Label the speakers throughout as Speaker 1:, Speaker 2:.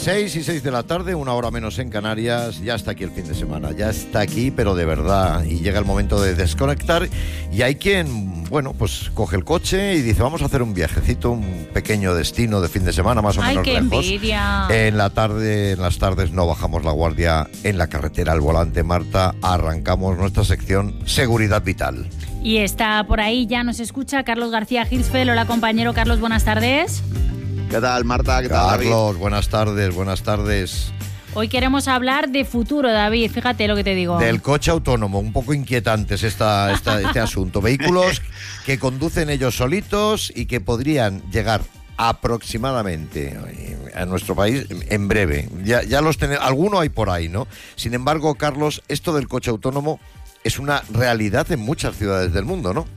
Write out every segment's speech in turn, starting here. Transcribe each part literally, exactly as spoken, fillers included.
Speaker 1: seis y seis de la tarde, una hora menos en Canarias. Ya está aquí el fin de semana, ya está aquí, pero de verdad. Y llega el momento de desconectar. Y hay quien, bueno, pues coge el coche y dice, vamos a hacer un viajecito, un pequeño destino de fin de semana, más o
Speaker 2: Ay,
Speaker 1: menos
Speaker 2: qué
Speaker 1: lejos.
Speaker 2: envidia.
Speaker 1: En la tarde, en las tardes no bajamos la guardia en la carretera al volante, Marta. Arrancamos nuestra sección Seguridad Vital.
Speaker 2: Y está por ahí, ya nos escucha Carlos García Hirschfeld. Hola, compañero Carlos, buenas tardes.
Speaker 3: ¿Qué tal, Marta? ¿Qué tal, David?
Speaker 1: Carlos, buenas tardes, buenas tardes.
Speaker 2: Hoy queremos hablar de futuro, David, fíjate lo que te digo.
Speaker 1: Del coche autónomo, un poco inquietantes esta, esta, este asunto. Vehículos que conducen ellos solitos y que podrían llegar aproximadamente a nuestro país en breve. Ya, ya los tenemos, alguno hay por ahí, ¿no? Sin embargo, Carlos, esto del coche autónomo es una realidad en muchas ciudades del mundo, ¿no?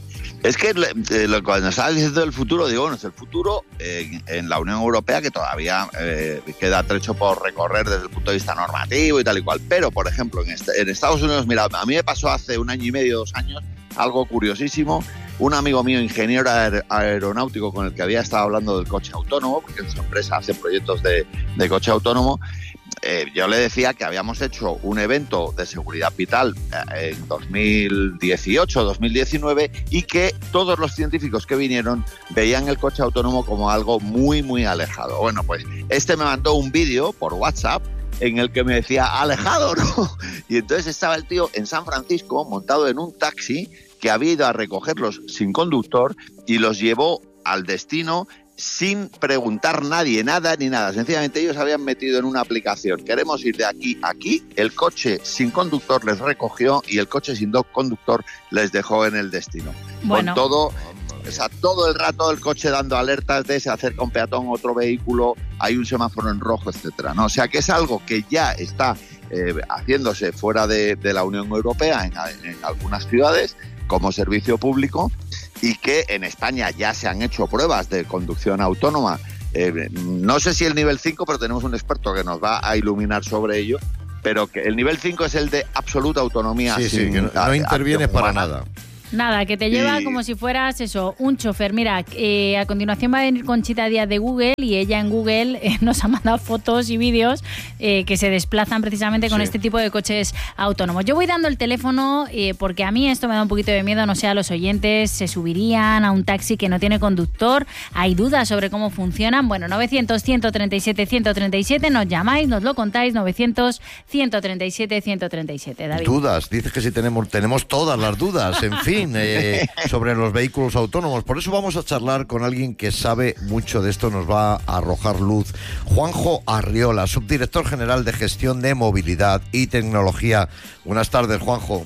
Speaker 3: Es que eh, lo, cuando estabas diciendo del futuro, digo, bueno, es el futuro eh, en la Unión Europea, que todavía eh, queda trecho por recorrer desde el punto de vista normativo y tal y cual. Pero, por ejemplo, en, este, en Estados Unidos, mira, a mí me pasó hace un año y medio, dos años, algo curiosísimo. Un amigo mío, ingeniero aer- aeronáutico, con el que había estado hablando del coche autónomo, porque en su empresa hace proyectos de, de coche autónomo, Eh, yo le decía que habíamos hecho un evento de seguridad vital eh, en dos mil dieciocho, dos mil diecinueve y que todos los científicos que vinieron veían el coche autónomo como algo muy, muy alejado. Bueno, pues este me mandó un vídeo por WhatsApp en el que me decía, alejado, ¿no? Y entonces estaba el tío en San Francisco montado en un taxi que había ido a recogerlos sin conductor y los llevó al destino sin preguntar nadie, nada ni nada. Sencillamente ellos habían metido en una aplicación, queremos ir de aquí a aquí, el coche sin conductor les recogió y el coche sin conductor les dejó en el destino.
Speaker 2: Bueno.
Speaker 3: Con todo, o sea, todo el rato el coche dando alertas de se acerca un peatón, otro vehículo, hay un semáforo en rojo, etcétera, ¿no? O sea que es algo que ya está eh, haciéndose fuera de, de la Unión Europea en, en algunas ciudades como servicio público, y que en España ya se han hecho pruebas de conducción autónoma. Eh, no sé si el nivel cinco, pero tenemos un experto que nos va a iluminar sobre ello, pero que el nivel cinco es el de absoluta autonomía.
Speaker 1: Sí,
Speaker 3: sin
Speaker 1: sí, que no, no intervienes para nada.
Speaker 2: Nada, que te lleva
Speaker 3: Y...
Speaker 2: como si fueras eso, un chofer. Mira, eh, a continuación va a venir Conchita Díaz de Google y ella en Google eh, nos ha mandado fotos y vídeos eh, que se desplazan precisamente con sí. este tipo de coches autónomos. Yo voy dando el teléfono eh, porque a mí esto me da un poquito de miedo, no sé, a los oyentes se subirían a un taxi que no tiene conductor, hay dudas sobre cómo funcionan. Bueno, novecientos, ciento treinta y siete, ciento treinta y siete, nos llamáis, nos lo contáis, novecientos, ciento treinta y siete, ciento treinta y siete, David.
Speaker 1: Dudas, dices que si tenemos, tenemos todas las dudas, en fin. Eh, sobre los vehículos autónomos. Por eso vamos a charlar con alguien que sabe mucho de esto, nos va a arrojar luz. Juanjo Arriola, subdirector general de gestión de movilidad y tecnología. Buenas tardes, Juanjo.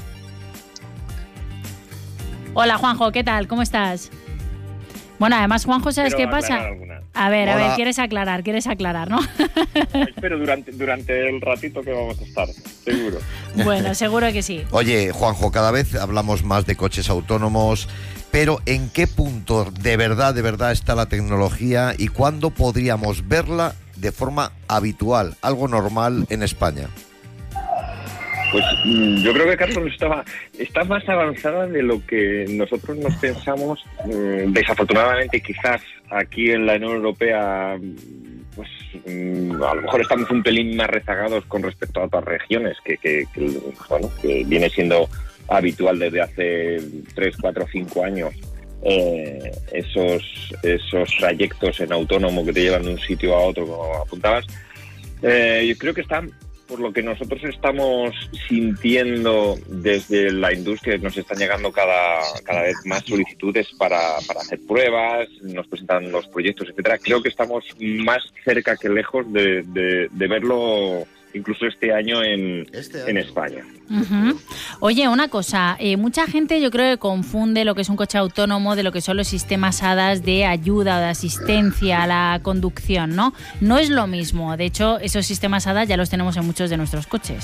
Speaker 2: Hola, Juanjo, ¿qué tal? ¿Cómo estás? Bueno, además, Juanjo, ¿sabes
Speaker 4: Espero
Speaker 2: qué pasa?
Speaker 4: Alguna.
Speaker 2: A ver,
Speaker 1: Hola.
Speaker 2: a ver, quieres aclarar, quieres aclarar, ¿no?
Speaker 4: Espero durante, durante el ratito que vamos a estar, seguro.
Speaker 2: Bueno, seguro que sí.
Speaker 1: Oye, Juanjo, cada vez hablamos más de coches autónomos, pero ¿en qué punto de verdad, de verdad está la tecnología y cuándo podríamos verla de forma habitual, algo normal en España?
Speaker 4: Pues yo creo que Carlos estaba, está más avanzada de lo que nosotros nos pensamos. Desafortunadamente, quizás aquí en la Unión Europea, pues a lo mejor estamos un pelín más rezagados con respecto a otras regiones, que, que, que, bueno, que viene siendo habitual desde hace tres, cuatro, cinco años. Eh, esos, esos trayectos en autónomo que te llevan de un sitio a otro, como apuntabas. Eh, yo creo que están... Por lo que nosotros estamos sintiendo desde la industria, nos están llegando cada, cada vez más solicitudes para, para hacer pruebas, nos presentan los proyectos, etcétera. Creo que estamos más cerca que lejos de, de, de verlo incluso este año en, este año. en España.
Speaker 2: Uh-huh. Oye, una cosa, eh, mucha gente yo creo que confunde lo que es un coche autónomo de lo que son los sistemas A D A S de ayuda o de asistencia a la conducción, ¿no? No es lo mismo, de hecho, esos sistemas A D A S ya los tenemos en muchos de nuestros coches.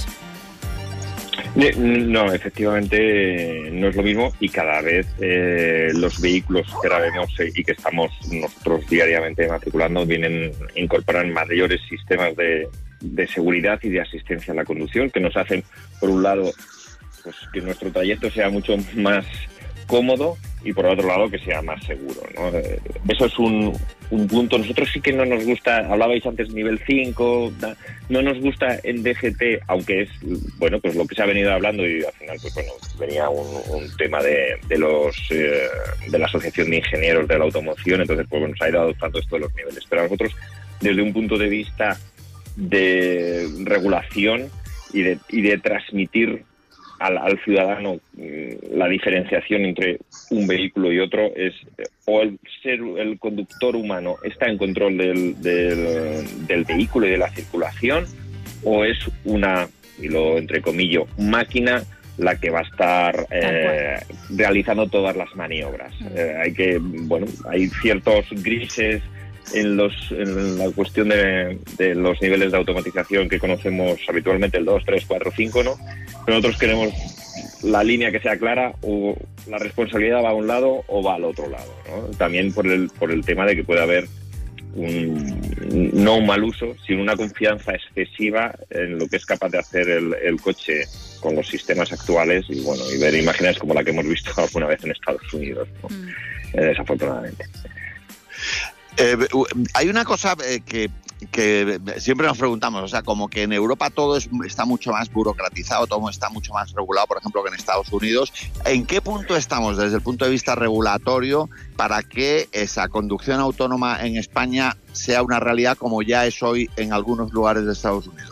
Speaker 4: No, efectivamente no es lo mismo y cada vez eh, los vehículos que ahora vemos eh, y que estamos nosotros diariamente matriculando vienen incorporan mayores sistemas de de seguridad y de asistencia a la conducción que nos hacen, por un lado, pues que nuestro trayecto sea mucho más cómodo y por otro lado que sea más seguro, ¿no? Eso es un, un punto. Nosotros sí que no nos gusta, hablabais antes nivel cinco, no nos gusta en D G T, aunque es, bueno, pues lo que se ha venido hablando y al final, pues bueno, venía un, un tema de, de los eh, de la Asociación de Ingenieros de la Automoción, entonces pues bueno, se ha ido adoptando esto de los niveles. Pero a nosotros, desde un punto de vista de regulación y de, y de transmitir Al, al ciudadano la diferenciación entre un vehículo y otro es o el ser el conductor humano está en control del, del, del vehículo y de la circulación, o es una, y lo entrecomillo, máquina la que va a estar eh, realizando todas las maniobras. Eh, hay que, bueno, hay ciertos grises en los en la cuestión de, de los niveles de automatización que conocemos habitualmente, el dos, tres, cuatro, cinco, ¿no? Pero nosotros queremos la línea que sea clara, o la responsabilidad va a un lado o va al otro lado, ¿no? También por el por el tema de que puede haber un, no un mal uso, sino una confianza excesiva en lo que es capaz de hacer el, el coche con los sistemas actuales y bueno, y ver imágenes como la que hemos visto alguna vez en Estados Unidos, ¿no? Mm. Eh, desafortunadamente.
Speaker 3: Eh, hay una cosa eh, que, que siempre nos preguntamos, o sea, como que en Europa todo es, está mucho más burocratizado, todo está mucho más regulado, por ejemplo, que en Estados Unidos. ¿En qué punto estamos desde el punto de vista regulatorio para que esa conducción autónoma en España sea una realidad como ya es hoy en algunos lugares de Estados Unidos?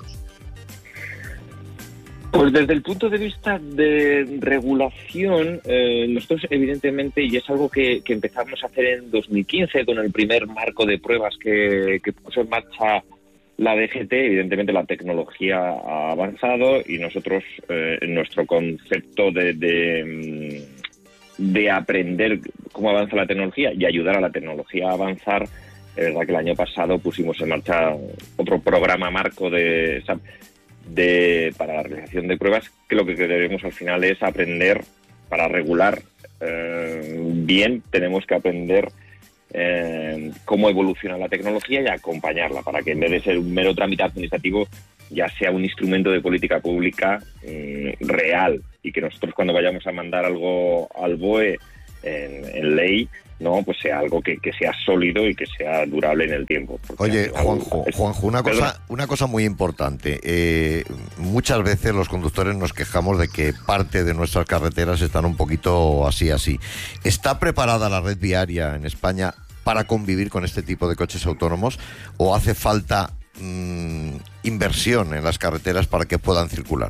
Speaker 4: Pues desde el punto de vista de regulación, eh, nosotros evidentemente, y es algo que, que empezamos a hacer en dos mil quince con el primer marco de pruebas que, que puso en marcha la D G T, evidentemente la tecnología ha avanzado y nosotros eh, en nuestro concepto de, de, de aprender cómo avanza la tecnología y ayudar a la tecnología a avanzar, es verdad que el año pasado pusimos en marcha otro programa marco de... de para la realización de pruebas, que lo que queremos al final es aprender para regular eh, bien. Tenemos que aprender eh, cómo evoluciona la tecnología y acompañarla para que en vez de ser un mero trámite administrativo ya sea un instrumento de política pública eh, real, y que nosotros cuando vayamos a mandar algo al B O E en, en ley, no, pues sea algo que, que sea sólido y que sea durable en el tiempo.
Speaker 1: Oye, Juanjo, es, Juanjo, una cosa, una cosa muy importante. Eh, muchas veces los conductores nos quejamos de que parte de nuestras carreteras están un poquito así, así. ¿Está preparada la red viaria en España para convivir con este tipo de coches autónomos, o hace falta mmm, inversión en las carreteras para que puedan circular?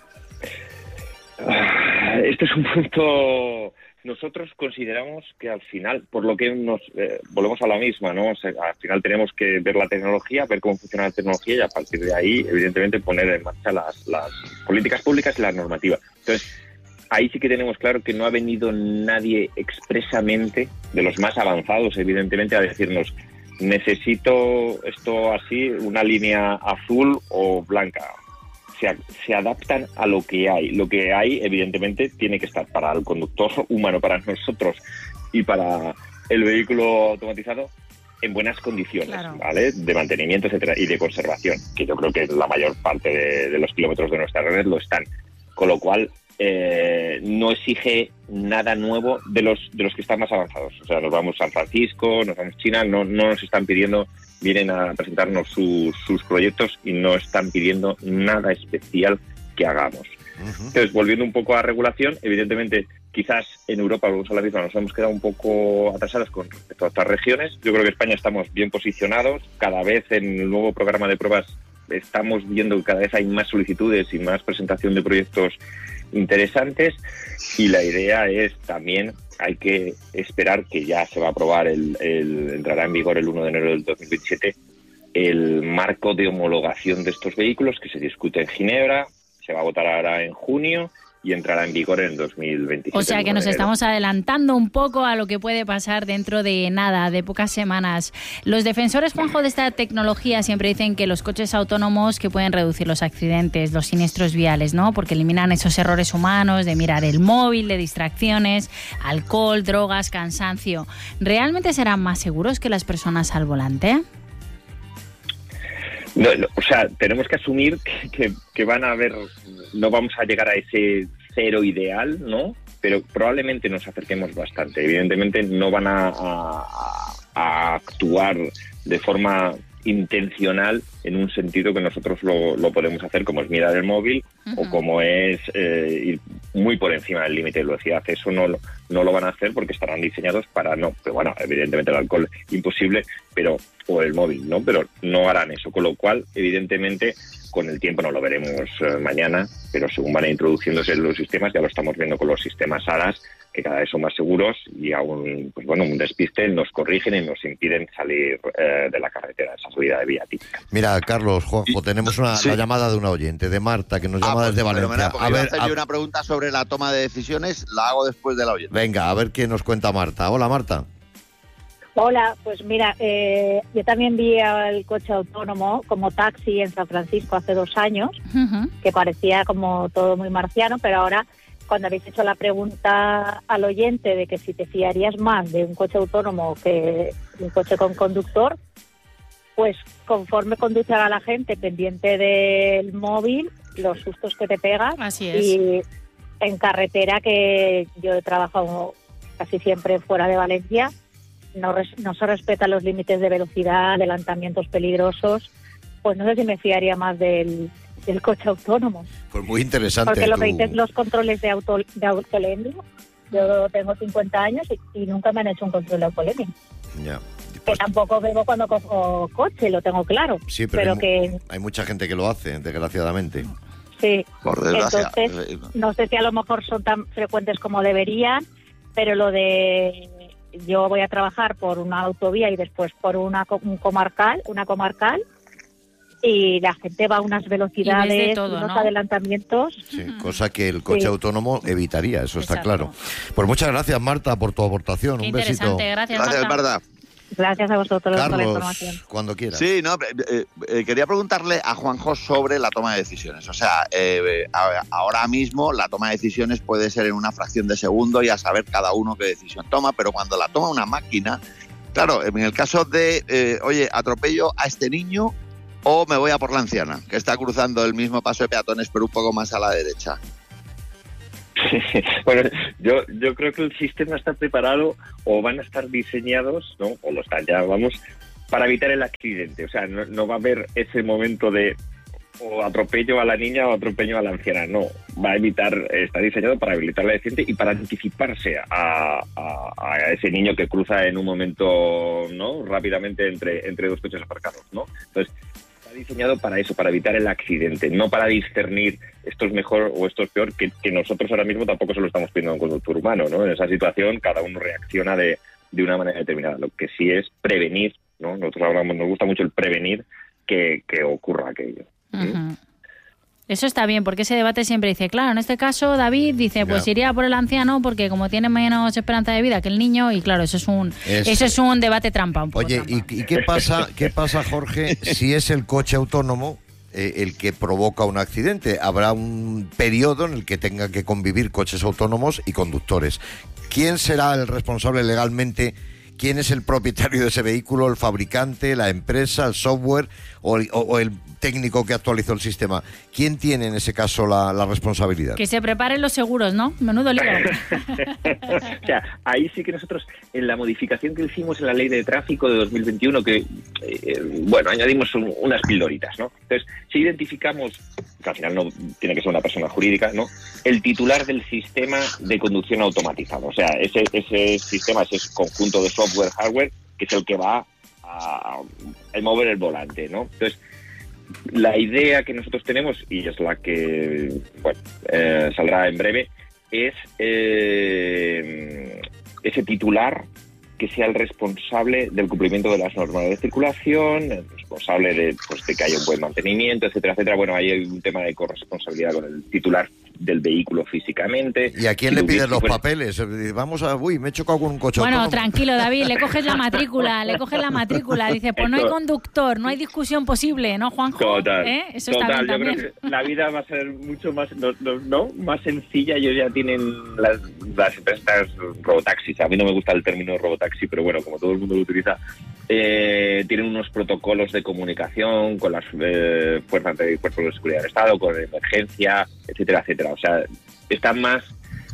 Speaker 4: Este es un punto... Nosotros consideramos que al final, por lo que nos eh, volvemos a la misma, ¿no? O sea, al final tenemos que ver la tecnología, ver cómo funciona la tecnología y a partir de ahí, evidentemente, poner en marcha las, las políticas públicas y la normativa. Entonces, ahí sí que tenemos claro que no ha venido nadie expresamente, de los más avanzados, evidentemente, a decirnos necesito esto así, una línea azul o blanca. Se, se adaptan a lo que hay. Lo que hay, evidentemente, tiene que estar para el conductor humano, para nosotros y para el vehículo automatizado en buenas condiciones, claro, ¿vale? De mantenimiento, etcétera, y de conservación, que yo creo que la mayor parte de, de los kilómetros de nuestra red lo están. Con lo cual, eh, no exige nada nuevo de los de los que están más avanzados. O sea, nos vamos a San Francisco, nos vamos a China, no, no nos están pidiendo... vienen a presentarnos sus, sus proyectos y no están pidiendo nada especial que hagamos. Uh-huh. Entonces, volviendo un poco a regulación, evidentemente, quizás en Europa, volvemos a la misma, nos hemos quedado un poco atrasados con respecto a otras regiones. Yo creo que en España estamos bien posicionados. Cada vez en el nuevo programa de pruebas estamos viendo que cada vez hay más solicitudes y más presentación de proyectos interesantes, y la idea es también, hay que esperar que ya se va a aprobar, el, el entrará en vigor el uno de enero del dos mil veintisiete, el marco de homologación de estos vehículos que se discute en Ginebra, se va a votar ahora en junio y entrará en vigor en dos mil veintisiete.
Speaker 2: O sea que nos estamos adelantando un poco a lo que puede pasar dentro de nada, de pocas semanas. Los defensores, Juanjo, de esta tecnología siempre dicen que los coches autónomos que pueden reducir los accidentes, los siniestros viales, ¿no? Porque eliminan esos errores humanos de mirar el móvil, de distracciones, alcohol, drogas, cansancio. ¿Realmente serán más seguros que las personas al volante?
Speaker 4: No, no, o sea, tenemos que asumir que, que, que van a haber, no vamos a llegar a ese cero ideal, ¿no? pero probablemente nos acerquemos bastante. Evidentemente no van a, a, a actuar de forma intencional en un sentido que nosotros lo, lo podemos hacer, como es mirar el móvil, uh-huh. o como es eh, ir muy por encima del límite de velocidad. Eso no, no lo van a hacer porque estarán diseñados para no, pero bueno, evidentemente el alcohol imposible, pero o el móvil, ¿no? Pero no harán eso, con lo cual, evidentemente, con el tiempo no lo veremos eh, mañana, pero según van introduciéndose los sistemas, ya lo estamos viendo con los sistemas ADAS, que cada vez son más seguros y aún, pues bueno, un despiste nos corrigen y nos impiden salir eh, de la carretera, esa salida de vía típica.
Speaker 1: Mira, Carlos, Juanjo, tenemos una sí. la llamada de una oyente, de Marta, que nos ah, llama pues, desde Valencia.
Speaker 3: A ver, a hacer una pregunta sobre la toma de decisiones, la hago después de la oyente.
Speaker 1: Venga, a ver qué nos cuenta Marta. Hola, Marta.
Speaker 5: Hola, pues mira, eh, yo también vi el coche autónomo como taxi en San Francisco hace dos años, uh-huh. que parecía como todo muy marciano, pero ahora, cuando habéis hecho la pregunta al oyente de que si te fiarías más de un coche autónomo que un coche con conductor, pues conforme conduce a la gente pendiente del móvil, los sustos que te pegas.
Speaker 2: Así es.
Speaker 5: Y en carretera, que yo he trabajado casi siempre fuera de Valencia, no, res, no se respetan los límites de velocidad, adelantamientos peligrosos, pues no sé si me fiaría más del, del coche autónomo.
Speaker 1: Pues muy interesante.
Speaker 5: Porque lo
Speaker 1: tu...
Speaker 5: que dices, los controles de, auto, de autolemia, yo tengo cincuenta años y, y nunca me han hecho un control de autolemia.
Speaker 1: Ya.
Speaker 5: Que tampoco bebo cuando cojo coche, lo tengo claro.
Speaker 1: Sí, pero,
Speaker 5: pero
Speaker 1: hay,
Speaker 5: que
Speaker 1: hay mucha gente que lo hace, desgraciadamente.
Speaker 5: Sí,
Speaker 3: por desgracia.
Speaker 5: Entonces, no sé si a lo mejor son tan frecuentes como deberían, pero lo de yo voy a trabajar por una autovía y después por una un comarcal, una comarcal, y la gente va a unas velocidades,
Speaker 2: todo,
Speaker 5: unos
Speaker 2: ¿no?
Speaker 5: adelantamientos.
Speaker 1: Sí, cosa que el coche sí. autónomo evitaría, eso está
Speaker 2: Exacto.
Speaker 1: claro. Pues muchas gracias, Marta, por tu aportación.
Speaker 2: Qué
Speaker 1: un besito.
Speaker 2: Gracias,
Speaker 3: gracias,
Speaker 2: Marta.
Speaker 3: Marta.
Speaker 5: Gracias a vosotros
Speaker 1: Carlos,
Speaker 5: por la información.
Speaker 1: cuando quieras.
Speaker 3: Sí, no, eh, eh, quería preguntarle a Juanjo sobre la toma de decisiones. O sea, eh, ahora mismo la toma de decisiones puede ser en una fracción de segundo y a saber cada uno qué decisión toma, pero cuando la toma una máquina, claro, en el caso de, eh, oye, atropello a este niño o me voy a por la anciana, que está cruzando el mismo paso de peatones pero un poco más a la derecha.
Speaker 4: Bueno, yo yo creo que el sistema está preparado o van a estar diseñados, ¿no? O lo están ya, vamos, para evitar el accidente. O sea, no, no va a haber ese momento de o atropello a la niña o atropello a la anciana. No, va a evitar, está diseñado para evitar el accidente y para anticiparse a, a, a ese niño que cruza en un momento, ¿no? Rápidamente entre, entre dos coches aparcados, ¿no? Entonces, diseñado para eso, para evitar el accidente, no para discernir esto es mejor o esto es peor, que, que nosotros ahora mismo tampoco se lo estamos pidiendo a un conductor humano, ¿no? En esa situación cada uno reacciona de, de una manera determinada. Lo que sí es prevenir, ¿no? Nosotros hablamos, nos gusta mucho el prevenir que, que ocurra aquello. ¿Sí?
Speaker 2: Uh-huh. Eso está bien, porque ese debate siempre dice, claro, en este caso David dice, pues yeah. iría por el anciano porque como tiene menos esperanza de vida que el niño, y claro, eso es un es... eso es un debate trampa. Un poco
Speaker 1: Oye,
Speaker 2: trampa.
Speaker 1: ¿y, ¿y qué pasa, qué pasa, Jorge, si es el coche autónomo eh, el que provoca un accidente? Habrá un periodo en el que tengan que convivir coches autónomos y conductores. ¿Quién será el responsable legalmente? ¿Quién es el propietario de ese vehículo? ¿El fabricante, la empresa, el software o el, o, o el técnico que actualizó el sistema? ¿Quién tiene en ese caso la, la responsabilidad?
Speaker 2: Que se preparen los seguros, ¿no? Menudo lío.
Speaker 4: O sea, ahí sí que nosotros, en la modificación que hicimos en la Ley de Tráfico de dos mil veintiuno, que, eh, bueno, añadimos un, unas pildoritas, ¿no? Entonces, si identificamos, que al final no tiene que ser una persona jurídica, ¿no? El titular del sistema de conducción automatizado. O sea, ese, ese sistema, ese conjunto de software, hardware, que es el que va a, a mover el volante, ¿no? Entonces, la idea que nosotros tenemos, y es la que bueno, eh, saldrá en breve, es eh, ese titular que sea el responsable del cumplimiento de las normas de circulación, el responsable de, pues, de que haya un buen mantenimiento, etcétera, etcétera. Bueno, ahí hay un tema de corresponsabilidad con el titular del vehículo físicamente.
Speaker 1: ¿Y a quién si le pides los pues... papeles? Vamos a... Uy, me he chocado con un coche
Speaker 2: Bueno,
Speaker 1: autónomo.
Speaker 2: Tranquilo, David, le coges la matrícula, le coges la matrícula. Dice, pues no hay conductor, no hay discusión posible, ¿no, Juanjo?
Speaker 4: Total,
Speaker 2: ¿Eh? Eso
Speaker 4: total.
Speaker 2: Está bien
Speaker 4: Yo
Speaker 2: también.
Speaker 4: creo que la vida va a ser mucho más, no, no, no, más sencilla. Ellos ya tienen las, las empresas robotaxis. A mí no me gusta el término robotaxi, pero bueno, como todo el mundo lo utiliza, eh, tienen unos protocolos de comunicación con las eh, fuerzas de cuerpos de seguridad del Estado, con emergencia, etcétera, etcétera. O sea, están más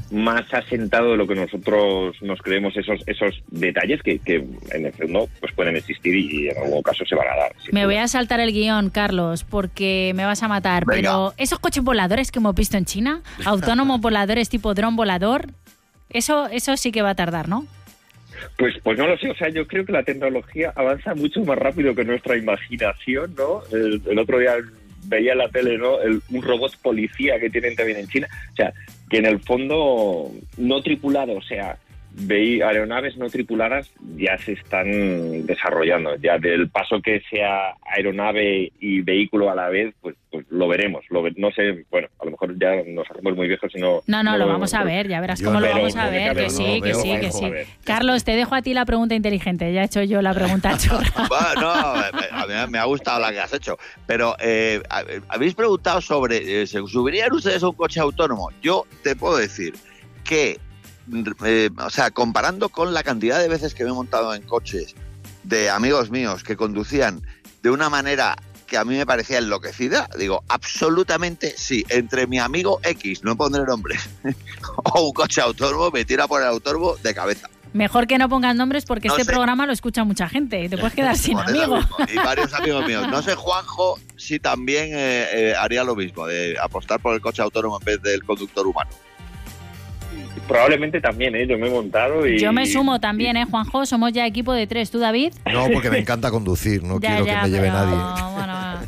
Speaker 4: más asentado de lo que nosotros nos creemos esos esos detalles que, que en el fondo pues pueden existir y en algún caso se van a dar.
Speaker 2: Me voy a saltar el guión, Carlos, porque me vas a matar.
Speaker 3: Venga.
Speaker 2: Pero esos coches voladores que hemos visto en China, autónomos voladores tipo dron volador, eso, eso sí que va a tardar, ¿no?
Speaker 4: Pues pues no lo sé, o sea, yo creo que la tecnología avanza mucho más rápido que nuestra imaginación, ¿no? El, el otro día veía en la tele, ¿no? El, un robot policía que tienen también en China, o sea, que en el fondo no tripulado, o sea, veí aeronaves no tripuladas ya se están desarrollando, ya del paso que sea aeronave y vehículo a la vez, pues, pues lo veremos, lo ve, no sé, bueno, a lo mejor ya nos hacemos muy viejos y no...
Speaker 2: No, no,
Speaker 4: no
Speaker 2: lo vamos a ver, ya verás cómo lo vamos a ver, que sí, que sí, que sí. Carlos, te dejo a ti la pregunta inteligente, ya he hecho yo la pregunta chorra.
Speaker 3: Bueno, no, a mí me ha gustado la que has hecho, pero eh, habéis preguntado sobre, eh, ¿se subirían ustedes a un coche autónomo? Yo te puedo decir que Eh, o sea, comparando con la cantidad de veces que me he montado en coches de amigos míos que conducían de una manera que a mí me parecía enloquecida, digo, absolutamente sí. Entre mi amigo X, no pondré nombres, o un coche autónomo, me tira por el autónomo de cabeza.
Speaker 2: Mejor que no pongas nombres porque
Speaker 3: No
Speaker 2: este
Speaker 3: sé.
Speaker 2: programa lo escucha mucha gente y te puedes quedar sin
Speaker 3: Por eso
Speaker 2: amigos.
Speaker 3: mismo, y varios amigos míos. No sé, Juanjo, si también eh, eh, haría lo mismo, de apostar por el coche autónomo en vez del conductor humano.
Speaker 4: Probablemente también, ¿eh? Yo me he montado y...
Speaker 2: Yo me sumo también, ¿eh, Juanjo? Somos ya equipo de tres. ¿Tú, David?
Speaker 1: No, porque me encanta conducir, no
Speaker 2: Ya,
Speaker 1: quiero
Speaker 2: ya,
Speaker 1: que me lleve
Speaker 2: pero,
Speaker 1: nadie.
Speaker 2: bueno,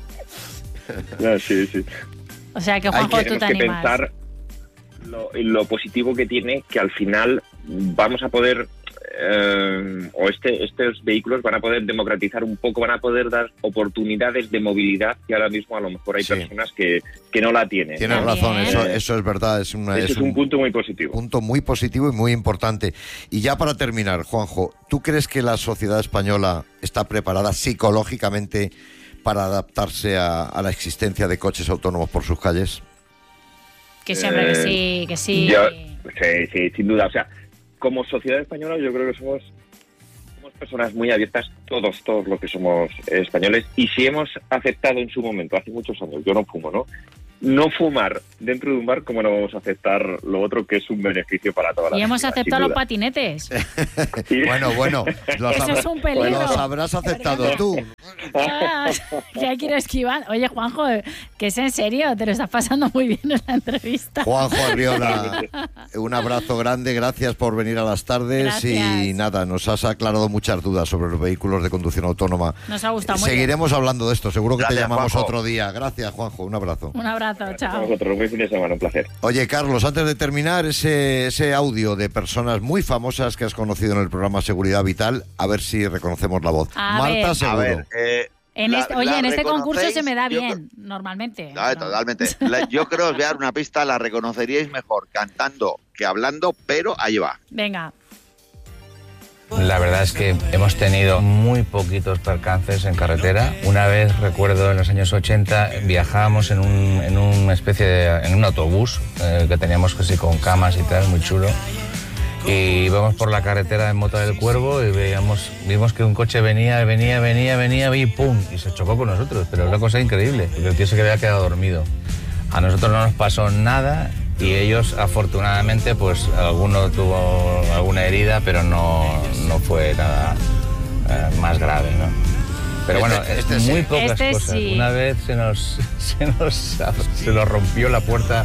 Speaker 4: No, sí, sí.
Speaker 2: o sea que,
Speaker 4: Hay
Speaker 2: Juanjo,
Speaker 4: que,
Speaker 2: tú te
Speaker 4: tenemos que
Speaker 2: animas.
Speaker 4: pensar lo, lo positivo que tiene, que al final vamos a poder, eh, o este, estos vehículos van a poder democratizar un poco, van a poder dar oportunidades de movilidad que ahora mismo a lo mejor hay
Speaker 1: Sí.
Speaker 4: personas que, que no la tienen.
Speaker 1: Tienes
Speaker 2: También.
Speaker 1: razón, eso, eso es verdad, es, una,
Speaker 4: Ese
Speaker 1: es
Speaker 4: es un punto muy positivo.
Speaker 1: punto muy positivo y muy importante. Y ya para terminar, Juanjo, ¿tú crees que la sociedad española está preparada psicológicamente para adaptarse a, a la existencia de coches autónomos por sus calles?
Speaker 2: Que siempre que
Speaker 4: Eh,
Speaker 2: sí, que sí.
Speaker 4: Yo- sí, sí, sin duda. O sea, como sociedad española yo creo que somos, somos personas muy abiertas, todos, todos los que somos eh, españoles, y si hemos aceptado en su momento, hace muchos años, yo no fumo, ¿no? No fumar dentro de un bar, ¿cómo no vamos a aceptar lo otro que es un beneficio para toda la
Speaker 2: Y hemos
Speaker 4: sociedad,
Speaker 2: aceptado
Speaker 4: sin
Speaker 2: los
Speaker 4: duda?
Speaker 2: patinetes.
Speaker 4: Sí.
Speaker 1: Bueno, bueno, los,
Speaker 2: Eso
Speaker 1: habrá-
Speaker 2: es un peligro.
Speaker 1: los habrás aceptado tú.
Speaker 2: Ah, que hay que ir esquivando. Oye, Juanjo, que es en serio, te lo estás pasando muy bien en la entrevista.
Speaker 1: Juanjo Arriola, un abrazo grande, gracias por venir a las tardes.
Speaker 2: Gracias.
Speaker 1: Y nada, nos has aclarado muchas dudas sobre los vehículos de conducción autónoma.
Speaker 2: Nos ha gustado muy
Speaker 1: Seguiremos hablando de esto, seguro que
Speaker 3: Gracias,
Speaker 1: te llamamos
Speaker 3: Juanjo.
Speaker 1: otro día. Gracias, Juanjo, un abrazo.
Speaker 2: bien. Un abrazo,
Speaker 4: A
Speaker 2: chao.
Speaker 4: vosotros, buen fin de semana, un placer.
Speaker 1: Oye, Carlos, antes de terminar, ese, ese audio de personas muy famosas que has conocido en el programa Seguridad Vital, a ver si reconocemos la voz.
Speaker 2: A
Speaker 1: Marta
Speaker 2: ver.
Speaker 3: A
Speaker 1: Seguro.
Speaker 3: ver, eh,
Speaker 2: En
Speaker 3: la-
Speaker 2: este, oye,
Speaker 3: la
Speaker 2: en este concurso
Speaker 3: reconocéis,
Speaker 2: se me da
Speaker 3: yo
Speaker 2: bien, normalmente.
Speaker 3: creo- Ah,
Speaker 2: No.
Speaker 3: totalmente. La- yo creo que os voy a dar una pista, la reconoceríais mejor cantando que hablando, pero ahí va.
Speaker 2: Venga.
Speaker 6: La verdad es que hemos tenido muy poquitos percances en carretera. Una vez, recuerdo, en los años ochenta, viajábamos en, un, en una especie de en un autobús eh, que teníamos que sí, con camas y tal, muy chulo. Y íbamos por la carretera en Mota del Cuervo y veíamos, vimos que un coche venía, venía, venía, venía y ¡pum! Y se chocó con nosotros. Pero es una cosa increíble, porque el tío se había quedado dormido. A nosotros no nos pasó nada y ellos, afortunadamente, pues alguno tuvo alguna herida, pero no, no fue nada eh, más grave, ¿no? Pero bueno,
Speaker 1: Este-
Speaker 6: es
Speaker 1: este sí.
Speaker 6: muy pocas
Speaker 2: Este
Speaker 6: cosas.
Speaker 2: sí.
Speaker 6: Una vez se nos, se nos, se nos rompió la puerta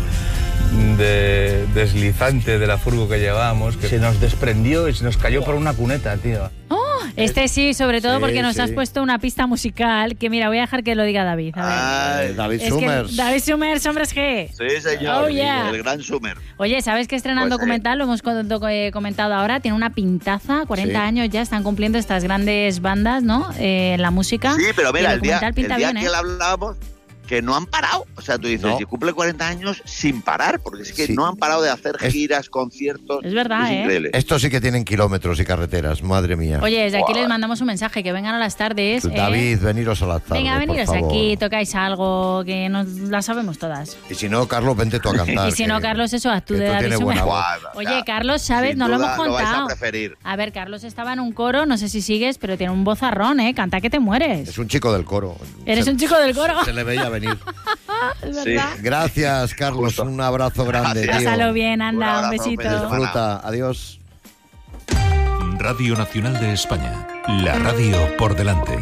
Speaker 6: de deslizante de la furgo que llevábamos, que se nos desprendió y se nos cayó por una cuneta, tío.
Speaker 2: Este sí, sobre todo
Speaker 1: Sí,
Speaker 2: porque nos
Speaker 1: sí.
Speaker 2: has puesto una pista musical que, mira, voy a dejar que lo diga David. A ver.
Speaker 3: Ah,
Speaker 1: Eh, David
Speaker 2: Es que
Speaker 1: Summers.
Speaker 2: David Summers, hombres G.
Speaker 3: Sí, señor.
Speaker 2: Oh, yeah.
Speaker 3: El gran Sumer.
Speaker 2: Oye, ¿sabes que estrenan
Speaker 3: Pues,
Speaker 2: documental? Lo hemos co- do- eh, comentado ahora. Tiene una pintaza, cuarenta
Speaker 1: Sí.
Speaker 2: años ya, están cumpliendo estas grandes bandas, ¿no? Eh, en la música.
Speaker 3: Sí, pero
Speaker 2: Y
Speaker 3: mira,
Speaker 2: el
Speaker 3: el día,
Speaker 2: documental
Speaker 3: el
Speaker 2: pinta
Speaker 3: día
Speaker 2: bien,
Speaker 3: que
Speaker 2: ¿eh?
Speaker 3: le hablábamos, que no han parado. O sea, tú dices,
Speaker 1: No.
Speaker 3: si cumple cuarenta años sin parar, porque es que
Speaker 1: Sí.
Speaker 3: no han parado de hacer
Speaker 1: Es-
Speaker 3: giras, conciertos.
Speaker 2: Es verdad,
Speaker 3: es
Speaker 2: ¿eh?
Speaker 3: increíble.
Speaker 1: Estos sí que tienen kilómetros y carreteras, madre mía.
Speaker 2: Oye, desde aquí
Speaker 3: Buah.
Speaker 2: les mandamos un mensaje, que vengan a las tardes. ¿eh?
Speaker 1: David, veniros a la tarde,
Speaker 2: Venga,
Speaker 1: por
Speaker 2: veniros
Speaker 1: favor.
Speaker 2: aquí, tocáis algo, que nos la sabemos todas.
Speaker 1: Y si no, Carlos, vente tú a cantar.
Speaker 2: Y si no,
Speaker 1: que-
Speaker 2: Carlos, eso,
Speaker 1: que
Speaker 2: actúe
Speaker 1: tú
Speaker 2: de David
Speaker 1: tienes buena
Speaker 2: Summers.
Speaker 1: voz.
Speaker 3: Guau, o
Speaker 2: Oye,
Speaker 3: sea,
Speaker 2: Carlos, ¿sabes?
Speaker 3: sin
Speaker 2: No lo
Speaker 3: duda
Speaker 2: hemos
Speaker 3: Lo vais a
Speaker 2: contado.
Speaker 3: preferir.
Speaker 2: A ver, Carlos estaba en un coro, no sé si sigues, pero tiene un vozarrón, ¿eh? Canta que te mueres.
Speaker 1: Es un chico del coro.
Speaker 2: Eres
Speaker 1: Se-
Speaker 2: un chico del coro.
Speaker 1: Se le veía venir.
Speaker 2: es
Speaker 3: Sí.
Speaker 2: verdad.
Speaker 1: Gracias, Carlos.
Speaker 3: Justo.
Speaker 1: Un abrazo grande,
Speaker 3: Gracias.
Speaker 1: tío.
Speaker 2: Pásalo bien, anda, un,
Speaker 3: Un abrazo,
Speaker 2: besito.
Speaker 3: feliz semana.
Speaker 1: Disfruta. Adiós.
Speaker 7: Radio Nacional de España. La radio por delante.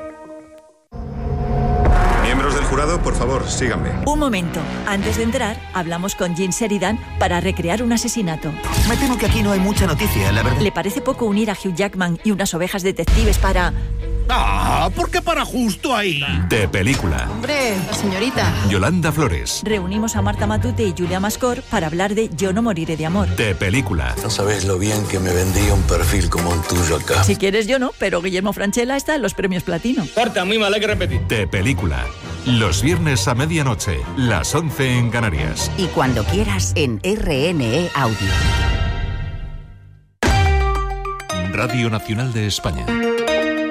Speaker 8: Miembros del jurado, por favor, síganme.
Speaker 9: Un momento. Antes de entrar, hablamos con Jean Sheridan para recrear un asesinato.
Speaker 10: Me temo que aquí no hay mucha noticia, la verdad.
Speaker 9: ¿Le parece poco unir a Hugh Jackman y unas ovejas detectives para...?
Speaker 10: Ah, ¿por qué para justo ahí?
Speaker 7: De película.
Speaker 11: Hombre, señorita.
Speaker 7: Yolanda Flores.
Speaker 9: Reunimos a Marta Matute y Julia Mascor para hablar de Yo no moriré de amor.
Speaker 7: De película.
Speaker 12: No sabes lo bien que me vendría un perfil como el tuyo acá.
Speaker 9: Si quieres yo no, pero Guillermo Francella está en los premios Platino.
Speaker 13: Corta, muy mal, hay que repetir.
Speaker 7: De película. Los viernes a medianoche, las once en Canarias.
Speaker 14: Y cuando quieras en R N E Audio.
Speaker 7: Radio Nacional de España.